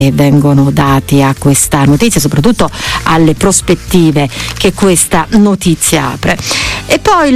vengono dati a questa notizia, soprattutto alle prospettive che questa notizia apre. E poi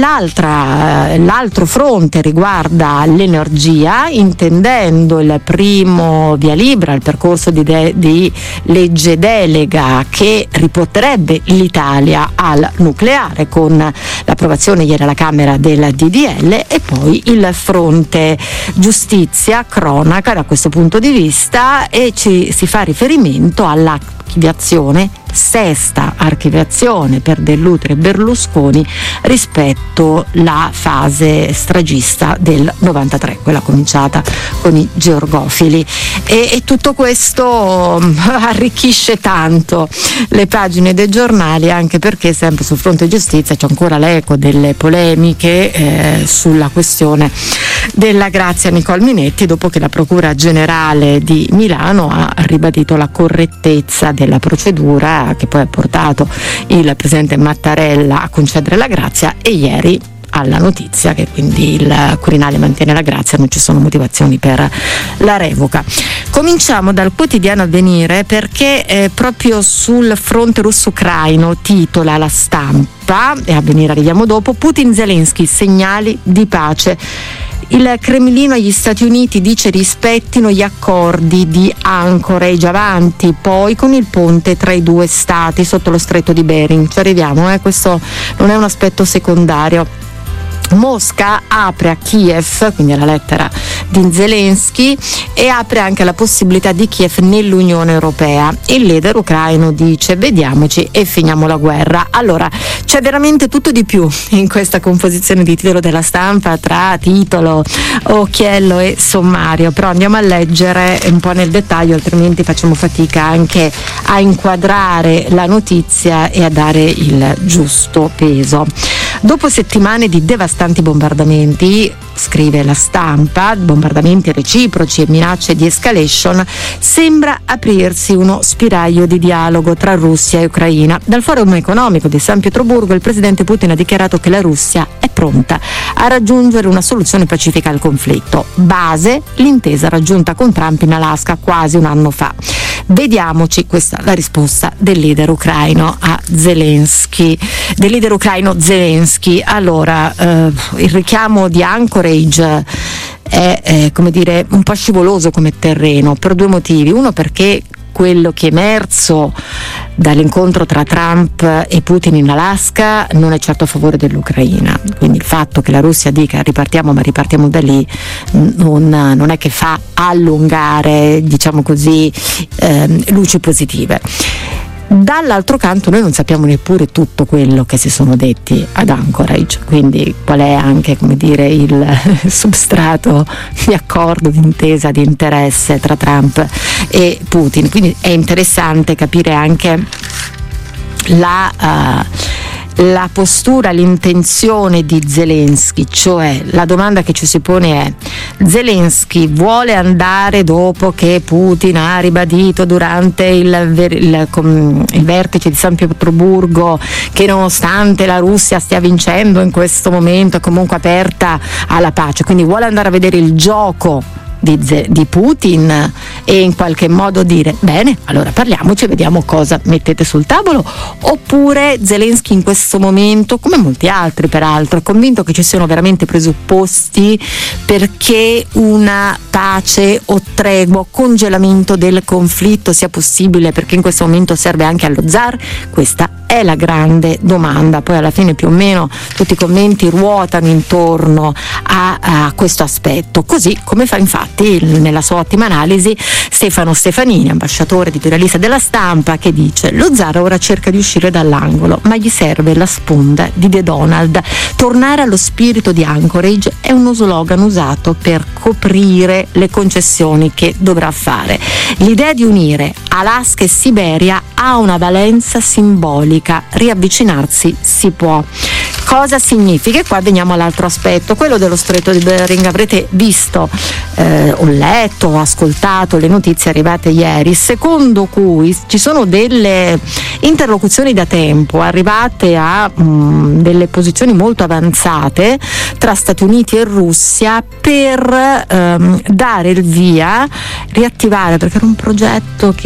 l'altro fronte riguarda l'energia, intendendo il primo via libera al percorso di legge delega che riporterebbe l'Italia al nucleare con l'approvazione ieri alla Camera del DDL, e poi il fronte giustizia, cronaca da questo punto di vista, e si fa riferimento all'archiviazione, sesta archiviazione per deludere Berlusconi rispetto alla fase stragista del 93, quella cominciata con i georgofili, e tutto questo arricchisce tanto le pagine dei giornali, anche perché sempre sul fronte giustizia c'è ancora l'eco delle polemiche sulla questione della Grazia Nicole Minetti, dopo che la Procura Generale di Milano ha ribadito la correttezza della procedura che poi ha portato il presidente Mattarella a concedere la grazia, e ieri alla notizia che quindi il Quirinale mantiene la grazia, non ci sono motivazioni per la revoca. Cominciamo dal quotidiano Avvenire, perché proprio sul fronte russo-ucraino titola La Stampa, e Avvenire arriviamo dopo: Putin-Zelensky, segnali di pace. Il Cremlino agli Stati Uniti dice rispettino gli accordi di Anchorage, avanti poi con il ponte tra i due stati sotto lo stretto di Bering. Ci arriviamo, questo non è un aspetto secondario. Mosca apre a Kiev, quindi alla lettera di Zelensky, e apre anche la possibilità di Kiev nell'Unione Europea. Il leader ucraino dice vediamoci e finiamo la guerra. Allora, c'è veramente tutto di più in questa composizione di titolo della Stampa, tra titolo, occhiello e sommario, però andiamo a leggere un po' nel dettaglio, altrimenti facciamo fatica anche a inquadrare la notizia e a dare il giusto peso. Dopo settimane di devastanti bombardamenti, scrive La Stampa, bombardamenti reciproci e minacce di escalation, sembra aprirsi uno spiraglio di dialogo tra Russia e Ucraina. Dal forum economico di San Pietroburgo il presidente Putin ha dichiarato che la Russia è pronta a raggiungere una soluzione pacifica al conflitto. Base l'intesa raggiunta con Trump in Alaska quasi un anno fa. Vediamoci, questa è la risposta del leader ucraino a Zelensky, del leader ucraino Zelensky. Allora, il richiamo di Anchorage è come dire un po' scivoloso come terreno per due motivi. Uno, perché quello che è emerso dall'incontro tra Trump e Putin in Alaska non è certo a favore dell'Ucraina, quindi il fatto che la Russia dica ripartiamo, ma ripartiamo da lì, non è che fa allungare, diciamo così, luci positive. Dall'altro canto noi non sappiamo neppure tutto quello che si sono detti ad Anchorage, quindi qual è anche, come dire, il substrato di accordo, di intesa, di interesse tra Trump e Putin. Quindi è interessante capire anche la postura, l'intenzione di Zelensky, cioè la domanda che ci si pone è: Zelensky vuole andare dopo che Putin ha ribadito durante il vertice di San Pietroburgo che nonostante la Russia stia vincendo in questo momento è comunque aperta alla pace, quindi vuole andare a vedere il gioco di Putin e in qualche modo dire bene, allora parliamoci, vediamo cosa mettete sul tavolo? Oppure Zelensky in questo momento, come molti altri peraltro, è convinto che ci siano veramente presupposti perché una pace o tregua, congelamento del conflitto sia possibile, perché in questo momento serve anche allo zar? Questa è la grande domanda. Poi alla fine più o meno tutti i commenti ruotano intorno a questo aspetto, così come fa infatti nella sua ottima analisi Stefano Stefanini, ambasciatore editorialista della Stampa, che dice: lo zar ora cerca di uscire dall'angolo, ma gli serve la sponda di The Donald. Tornare allo spirito di Anchorage è uno slogan usato per coprire le concessioni che dovrà fare. L'idea di unire Alaska e Siberia ha una valenza simbolica, riavvicinarsi si può. Cosa significa? E qua veniamo all'altro aspetto, quello dello Stretto di Bering. Avrete visto, o letto, o ascoltato le notizie arrivate ieri, secondo cui ci sono delle interlocuzioni da tempo arrivate a delle posizioni molto avanzate tra Stati Uniti e Russia per dare il via, riattivare, perché era un progetto che